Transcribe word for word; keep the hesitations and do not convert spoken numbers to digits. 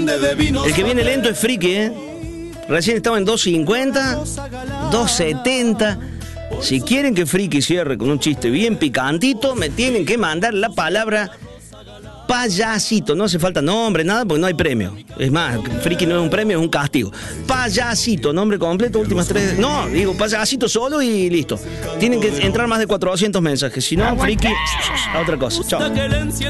El que viene lento es Friki, ¿eh? Recién estaba en dos cincuenta, dos setenta. Si quieren que Friki cierre con un chiste bien picantito, me tienen que mandar la palabra payasito. No hace falta nombre, nada, porque no hay premio. Es más, Friki no es un premio, es un castigo. Payasito, nombre completo, últimas tres. No, digo payasito solo y listo. Tienen que entrar más de cuatrocientos mensajes. Si no, Friki, a otra cosa. Chao.